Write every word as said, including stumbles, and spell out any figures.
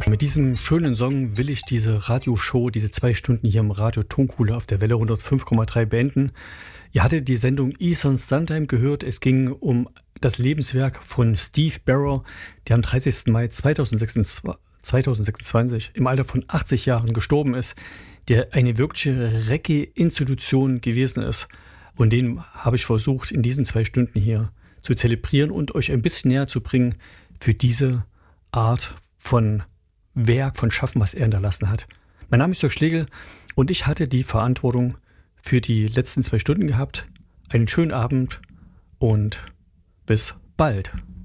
Mit diesem schönen Song will ich diese Radioshow, diese zwei Stunden hier im Radio Tonkuhle auf der Welle hundertfünf Komma drei beenden. Ihr hattet die Sendung Eastern Standtime gehört. Es ging um das Lebenswerk von Steve Barrow, der am dreißigsten Mai zweitausendsechsundzwanzig im Alter von achtzig Jahren gestorben ist, der eine wirkliche Reggae-Institution gewesen ist. Und den habe ich versucht, in diesen zwei Stunden hier zu zelebrieren und euch ein bisschen näher zu bringen für diese Art von Werk, von Schaffen, was er hinterlassen hat. Mein Name ist Jörg Schlegel und ich hatte die Verantwortung für die letzten zwei Stunden gehabt. Einen schönen Abend und bis bald.